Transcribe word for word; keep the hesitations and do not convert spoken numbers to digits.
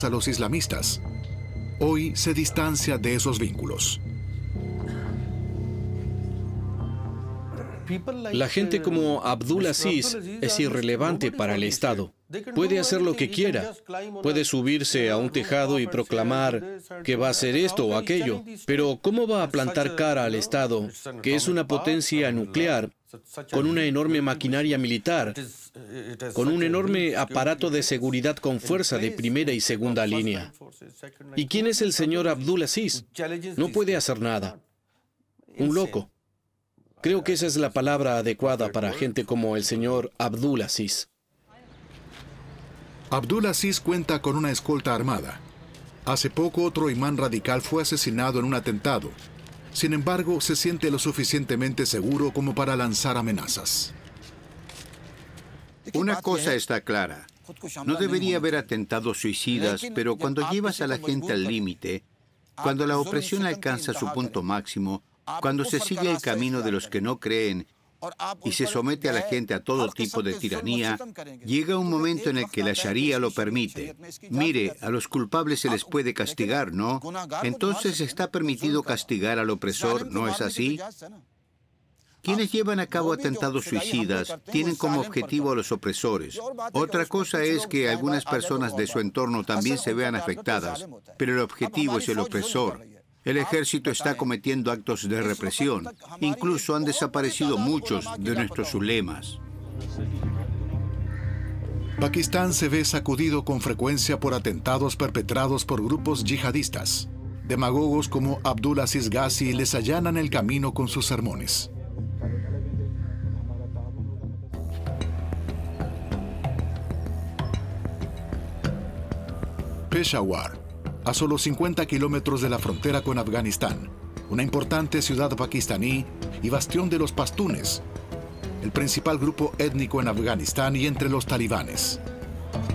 a los islamistas. Hoy se distancia de esos vínculos. La gente como Abdul Aziz es irrelevante para el Estado. Puede hacer lo que quiera. Puede subirse a un tejado y proclamar que va a hacer esto o aquello. Pero ¿cómo va a plantar cara al Estado, que es una potencia nuclear, con una enorme maquinaria militar, con un enorme aparato de seguridad con fuerza de primera y segunda línea? ¿Y quién es el señor Abdul Aziz? No puede hacer nada. Un loco. Creo que esa es la palabra adecuada para gente como el señor Abdul Aziz. Abdul Aziz cuenta con una escolta armada. Hace poco otro imán radical fue asesinado en un atentado. Sin embargo, se siente lo suficientemente seguro como para lanzar amenazas. Una cosa está clara. No debería haber atentados suicidas, pero cuando llevas a la gente al límite, cuando la opresión alcanza su punto máximo, cuando se sigue el camino de los que no creen y se somete a la gente a todo tipo de tiranía, llega un momento en el que la Sharia lo permite. Mire, a los culpables se les puede castigar, ¿no? Entonces está permitido castigar al opresor, ¿no es así? Quienes llevan a cabo atentados suicidas tienen como objetivo a los opresores. Otra cosa es que algunas personas de su entorno también se vean afectadas, pero el objetivo es el opresor. El ejército está cometiendo actos de represión. Incluso han desaparecido muchos de nuestros ulemas. Pakistán se ve sacudido con frecuencia por atentados perpetrados por grupos yihadistas. Demagogos como Abdul Aziz Ghazi les allanan el camino con sus sermones. Peshawar, a solo cincuenta kilómetros de la frontera con Afganistán, una importante ciudad pakistaní y bastión de los pastunes, el principal grupo étnico en Afganistán y entre los talibanes.